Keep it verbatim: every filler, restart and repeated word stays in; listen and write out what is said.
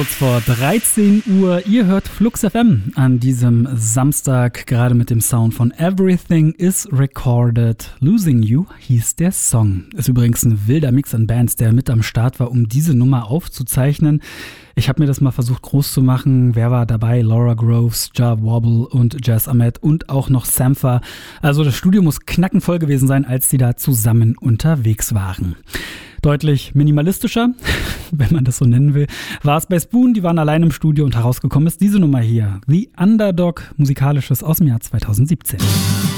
Kurz vor dreizehn Uhr, ihr hört Flux F M an diesem Samstag, gerade mit dem Sound von Everything is Recorded. Losing You hieß der Song. Ist übrigens ein wilder Mix an Bands, der mit am Start war, um diese Nummer aufzuzeichnen. Ich habe mir das mal versucht groß zu machen. Wer war dabei? Laura Groves, Ja Wobble und Jazz Ahmed und auch noch Sampha. Also das Studio muss knackenvoll gewesen sein, als die da zusammen unterwegs waren. Deutlich minimalistischer, wenn man das so nennen will, war es bei Spoon. Die waren allein im Studio und herausgekommen ist diese Nummer hier. The Underdog, musikalisches aus dem Jahr zweitausendsiebzehn.